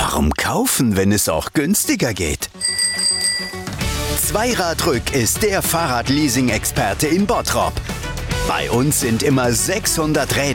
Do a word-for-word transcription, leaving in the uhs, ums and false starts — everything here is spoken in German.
Warum kaufen, wenn es auch günstiger geht? Zweiradrück ist der Fahrradleasing-Experte in Bottrop. Bei uns sind immer sechshundert Räder